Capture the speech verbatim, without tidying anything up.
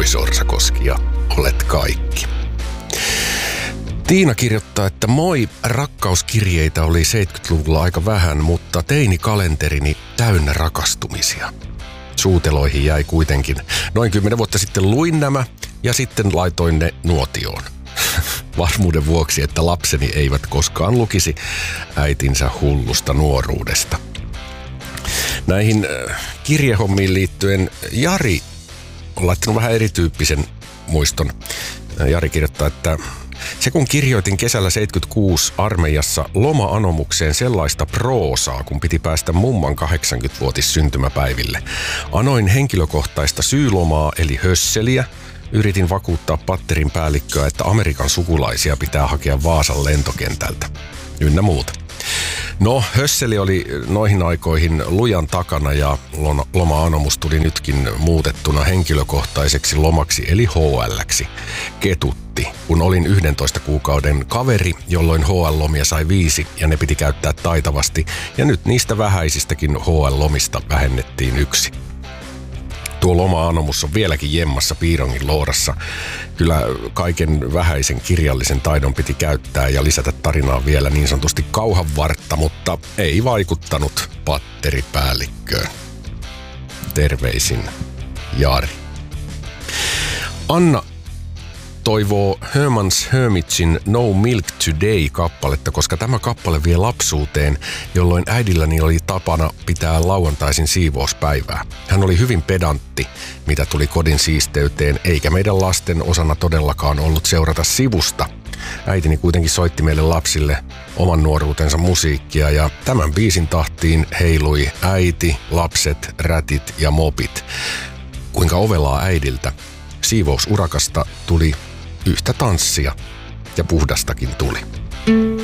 Tuopi Sorsakoski ja Olet kaikki. Tiina kirjoittaa, että moi, rakkauskirjeitä oli seitsemänkymmentäluvulla aika vähän, mutta teinikalenterini täynnä rakastumisia. Suuteloihin jäi kuitenkin. Noin kymmenen vuotta sitten luin nämä ja sitten laitoin ne nuotioon. Varmuuden vuoksi, että lapseni eivät koskaan lukisi äitinsä hullusta nuoruudesta. Näihin kirjehommiin liittyen Jari on laittanut vähän erityyppisen muiston. Jari kirjoittaa, että se kun kirjoitin kesällä seitsemänkymmentäkuusi armeijassa loma-anomukseen sellaista proosaa, kun piti päästä mumman kahdeksankymmenvuotis syntymäpäiville. Anoin henkilökohtaista syylomaa eli hösseliä. Yritin vakuuttaa patterin päällikköä, että Amerikan sukulaisia pitää hakea Vaasan lentokentältä. Ynnä muuta. No, hösseli oli noihin aikoihin lujan takana ja loma-anomus tuli nytkin muutettuna henkilökohtaiseksi lomaksi eli H L:ksi. Ketutti, kun olin yhdentoista kuukauden kaveri, jolloin H L-lomia sai viisi ja ne piti käyttää taitavasti ja nyt niistä vähäisistäkin H L-lomista vähennettiin yksi. Tuo loma-anomus on vieläkin jemmassa piirongin loorassa. Kyllä kaiken vähäisen kirjallisen taidon piti käyttää ja lisätä tarinaa vielä niin sanotusti kauhanvartta, mutta ei vaikuttanut patteripäällikköön. Terveisin Jari. Anna toivoo Herman's Hermitsin No Milk Today-kappaletta, koska tämä kappale vie lapsuuteen, jolloin äidilläni oli tapana pitää lauantaisin siivouspäivää. Hän oli hyvin pedantti, mitä tuli kodin siisteyteen, eikä meidän lasten osana todellakaan ollut seurata sivusta. Äitini kuitenkin soitti meille lapsille oman nuoruutensa musiikkia ja tämän biisin tahtiin heilui äiti, lapset, rätit ja mopit. Kuinka ovelaa äidiltä. Siivousurakasta tuli yhtä tanssia ja puhdastakin tuli.